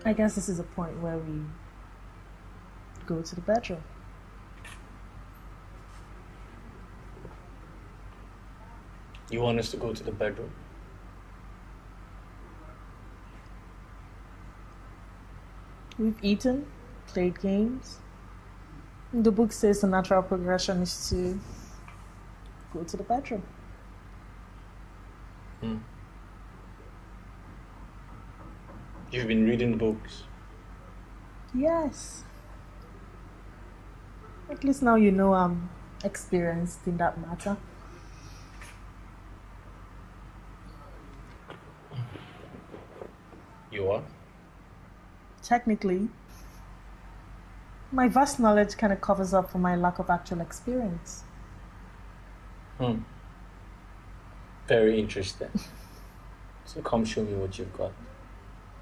I guess this is a point where we go to the bedroom. You want us to go to the bedroom? We've eaten, played games. The book says the natural progression is to go to the bedroom. You've been reading books. Yes. At least now you know I'm experienced in that matter. You are? Technically, my vast knowledge kind of covers up for my lack of actual experience. Very interesting. So come show me what you've got.